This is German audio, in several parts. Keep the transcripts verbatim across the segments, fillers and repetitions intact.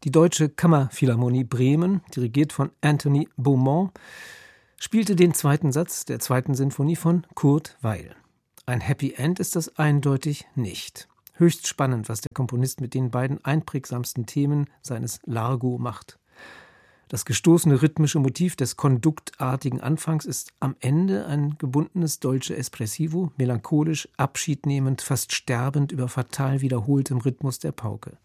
Die Deutsche Kammerphilharmonie Bremen, dirigiert von Anthony Beaumont, spielte den zweiten Satz der zweiten Sinfonie von Kurt Weill. Ein Happy End ist das eindeutig nicht. Höchst spannend, was der Komponist mit den beiden einprägsamsten Themen seines Largo macht. Das gestoßene rhythmische Motiv des konduktartigen Anfangs ist am Ende ein gebundenes Dolce Espressivo, melancholisch, abschiednehmend, fast sterbend über fatal wiederholtem Rhythmus der Pauke.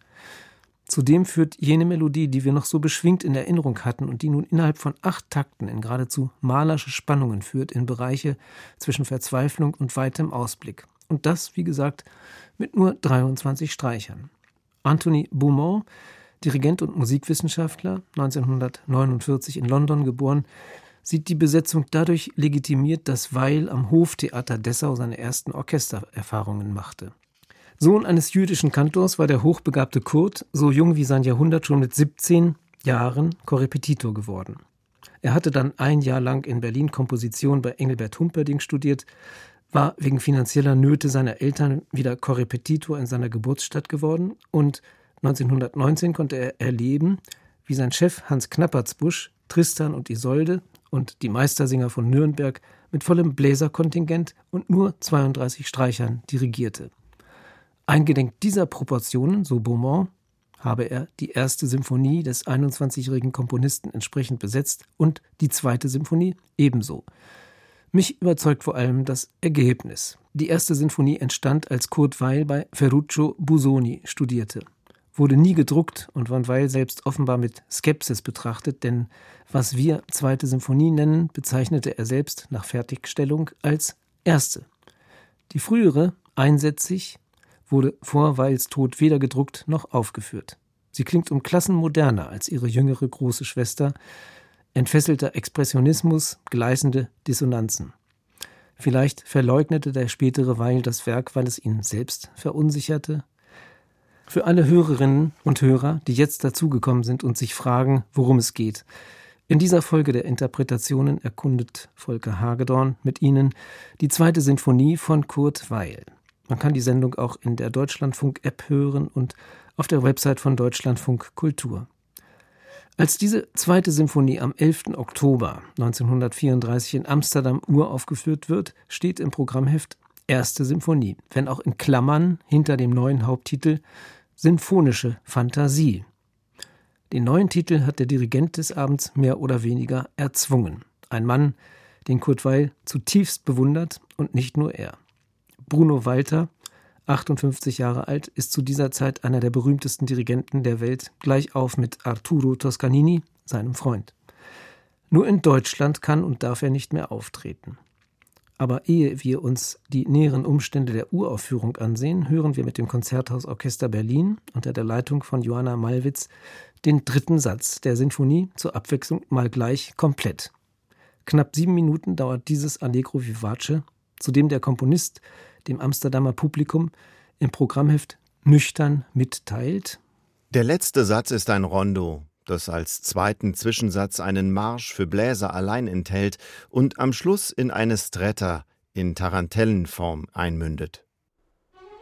Zudem führt jene Melodie, die wir noch so beschwingt in Erinnerung hatten und die nun innerhalb von acht Takten in geradezu malerische Spannungen führt, in Bereiche zwischen Verzweiflung und weitem Ausblick. Und das, wie gesagt, mit nur dreiundzwanzig Streichern. Anthony Beaumont, Dirigent und Musikwissenschaftler, neunzehnhundertneunundvierzig in London geboren, sieht die Besetzung dadurch legitimiert, dass Weill am Hoftheater Dessau seine ersten Orchestererfahrungen machte. Sohn eines jüdischen Kantors war der hochbegabte Kurt, so jung wie sein Jahrhundert, schon mit siebzehn Jahren Korrepetitor geworden. Er hatte dann ein Jahr lang in Berlin Komposition bei Engelbert Humperdinck studiert, war wegen finanzieller Nöte seiner Eltern wieder Korrepetitor in seiner Geburtsstadt geworden und neunzehnhundertneunzehn konnte er erleben, wie sein Chef Hans Knappertsbusch Tristan und Isolde und die Meistersinger von Nürnberg mit vollem Bläserkontingent und nur zweiunddreißig Streichern dirigierte. Eingedenk dieser Proportionen, so Beaumont, habe er die erste Symphonie des einundzwanzigjährigen Komponisten entsprechend besetzt und die zweite Symphonie ebenso. Mich überzeugt vor allem das Ergebnis. Die erste Sinfonie entstand, als Kurt Weill bei Ferruccio Busoni studierte. Wurde nie gedruckt und von Weill selbst offenbar mit Skepsis betrachtet, denn was wir zweite Symphonie nennen, bezeichnete er selbst nach Fertigstellung als erste. Die frühere, einsätzig, wurde vor Weils Tod weder gedruckt noch aufgeführt. Sie klingt um Klassen moderner als ihre jüngere große Schwester. Entfesselter Expressionismus, gleißende Dissonanzen. Vielleicht verleugnete der spätere Weill das Werk, weil es ihn selbst verunsicherte. Für alle Hörerinnen und Hörer, die jetzt dazugekommen sind und sich fragen, worum es geht. In dieser Folge der Interpretationen erkundet Volker Hagedorn mit Ihnen die zweite Sinfonie von Kurt Weill. Man kann die Sendung auch in der Deutschlandfunk-App hören und auf der Website von Deutschlandfunk Kultur. Als diese zweite Sinfonie am elften Oktober neunzehnhundertvierunddreißig in Amsterdam uraufgeführt wird, steht im Programmheft Erste Sinfonie, wenn auch in Klammern hinter dem neuen Haupttitel Sinfonische Fantasie. Den neuen Titel hat der Dirigent des Abends mehr oder weniger erzwungen. Ein Mann, den Kurt Weill zutiefst bewundert und nicht nur er. Bruno Walter, achtundfünfzig Jahre alt, ist zu dieser Zeit einer der berühmtesten Dirigenten der Welt, gleich auf mit Arturo Toscanini, seinem Freund. Nur in Deutschland kann und darf er nicht mehr auftreten. Aber ehe wir uns die näheren Umstände der Uraufführung ansehen, hören wir mit dem Konzerthausorchester Berlin unter der Leitung von Johanna Malwitz den dritten Satz der Sinfonie zur Abwechslung mal gleich komplett. Knapp sieben Minuten dauert dieses Allegro vivace, zu dem der Komponist dem Amsterdamer Publikum im Programmheft nüchtern mitteilt: Der letzte Satz ist ein Rondo, das als zweiten Zwischensatz einen Marsch für Bläser allein enthält und am Schluss in eine Stretta in Tarantellenform einmündet.